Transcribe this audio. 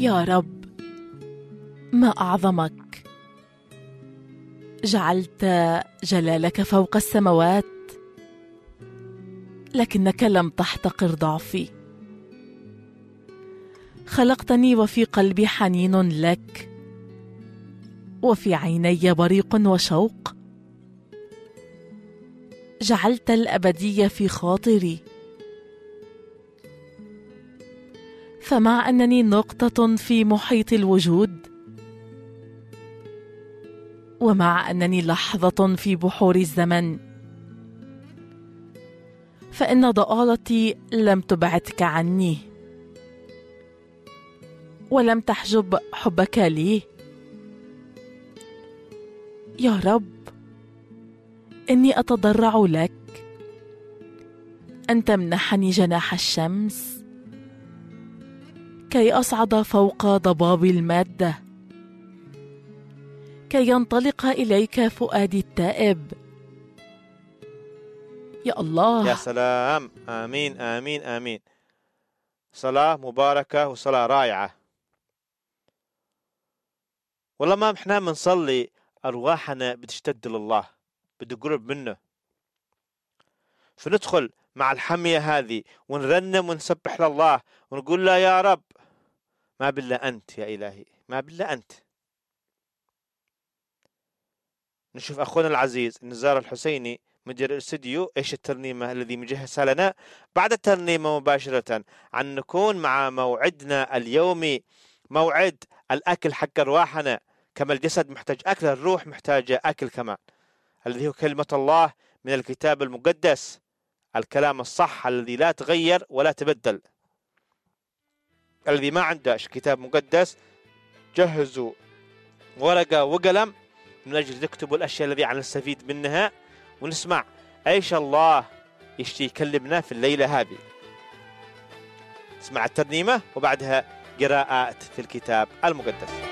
يا رب، ما أعظمك! جعلت جلالك فوق السماوات، لكنك لم تحتقر ضعفي. خلقتني وفي قلبي حنين لك، وفي عيني بريق وشوق. جعلت الأبدية في خاطري، فمع أنني نقطة في محيط الوجود، ومع أنني لحظة في بحور الزمن، فإن ضآلتي لم تبعدك عني، ولم تحجب حبك لي. يا رب، إني أتضرع لك أن تمنحني جناح الشمس كي أصعد فوق ضباب المادة، كي ينطلق إليك فؤادي التائب. يا الله، يا سلام، آمين آمين آمين. صلاة مباركة وصلاة رائعة. والله ما احنا بنصلي أرواحنا بتشتد لله، بدي قرب منه، فندخل مع الحمية هذه ونرنم ونسبح لله ونقول له يا رب، ما بالله أنت يا إلهي، ما بالله أنت. نشوف أخونا العزيز النزار الحسيني مدير الاستديو إيش الترنيمة الذي مجهزها لنا بعد الترنيمة مباشرة، عن نكون مع موعدنا اليومي، موعد الأكل حق أرواحنا. كما الجسد محتاج أكل، الروح محتاجة أكل كمان، الذي هو كلمة الله من الكتاب المقدس، الكلام الصح الذي لا تغير ولا تبدل. الذي ما عنده كتاب مقدس جهزوا ورقة وقلم من أجل تكتبوا الأشياء التي نستفيد منها، ونسمع إيش الله يشتي يكلمنا في الليلة هذه. اسمع الترنيمة وبعدها قراءات في الكتاب المقدس.